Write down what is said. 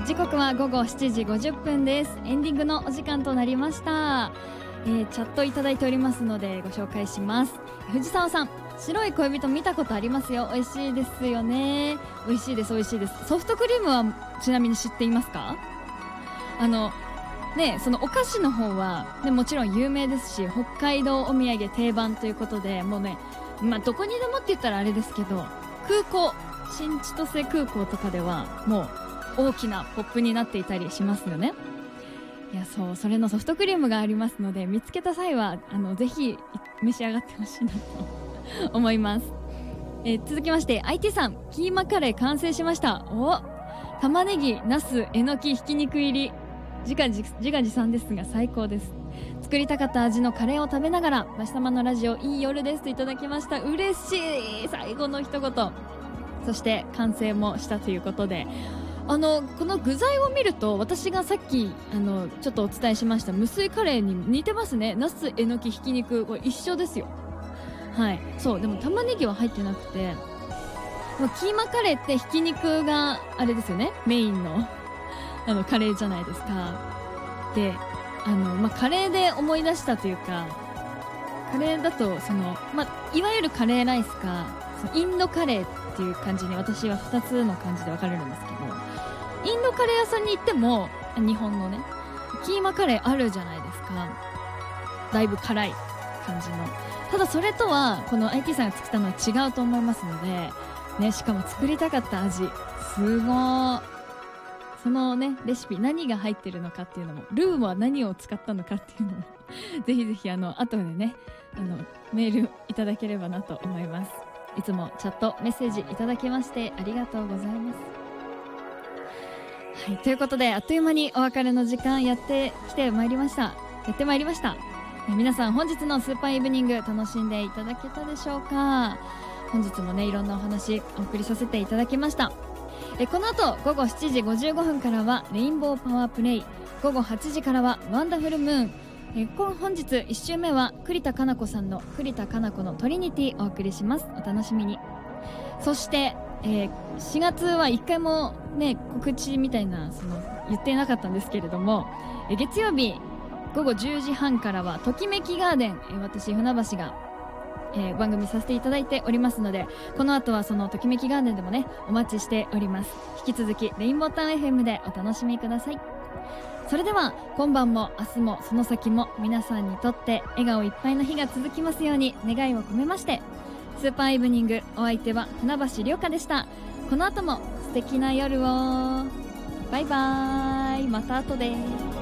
時刻は午後7時50分です。エンディングのお時間となりました。チャットいただいておりますのでご紹介します。藤沢さん、白い恋人見たことありますよ。美味しいですよね。美味しいです、美味しいです。ソフトクリームはちなみに知っていますか？そのお菓子の方は、ね、もちろん有名ですし、北海道お土産定番ということで、もうね、どこにでもって言ったらあれですけど、空港、新千歳空港とかではもう大きなポップになっていたりしますよね。いや、そう、それのソフトクリームがありますので、見つけた際はぜひ召し上がってほしいなと思います。続きまして IT さん、キーマカレー完成しました。お、玉ねぎ、ナス、えのき、ひき肉入り、自画自賛ですが最高です。作りたかった味のカレーを食べながら、マシ様のラジオいい夜ですといただきました。嬉しい、最後の一言。そして完成もしたということで、この具材を見ると、私がさっきちょっとお伝えしました無水カレーに似てますね。ナス、えのき、ひき肉、これ一緒ですよ。はい、そう。でも玉ねぎは入ってなくて、キーマカレーってひき肉があれですよね、メインのカレーじゃないですか。で、カレーで思い出したというか、カレーだといわゆるカレーライスかインドカレーっていう感じに私は2つの感じで分かれるんですけど、インドカレー屋さんに行っても日本のねキーマカレーあるじゃないですか。だいぶ辛い感じの。ただそれとはこの IT さんが作ったのは違うと思いますので、ね、しかも作りたかった味、すごー。そのねレシピ、何が入ってるのかっていうのも、ルーは何を使ったのかっていうのもぜひぜひ後でねメールいただければなと思います。いつもチャットメッセージいただきましてありがとうございます。はい、ということであっという間にお別れの時間やってまいりました。皆さん、本日のスーパーイブニング楽しんでいただけたでしょうか。本日もねいろんなお話お送りさせていただきました。この後午後7時55分からはレインボーパワープレイ、午後8時からはワンダフルムーン、本日1週目は栗田かな子さんの栗田かな子のトリニティお送りします。お楽しみに。そして、4月は1回もね告知みたいな言ってなかったんですけれども、月曜日午後10時半からはときめきガーデン、私船橋が番組させていただいておりますので、この後はそのときめきガーデンでもねお待ちしております。引き続きレインボータウン FM でお楽しみください。それでは今晩も明日もその先も皆さんにとって笑顔いっぱいの日が続きますように願いを込めまして、スーパーイブニング、お相手は船橋涼香でした。この後も素敵な夜を。バイバーイ、また後で。